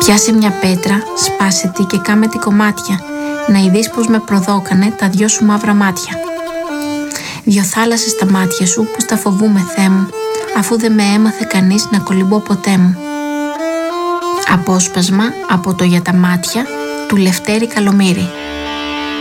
Πιάσε μια πέτρα, σπάσε τη και κάμε τη κομμάτια, να ειδείς πως με προδώκανε τα δυο σου μαύρα μάτια. Δυο θάλασσες στα μάτια σου, πως τα φοβούμαι Θεέ μου, αφού δεν με έμαθε κανείς να κολυμπώ ποτέ μου. Απόσπασμα από το «Για τα μάτια» του Λευτέρη Καλομήρη.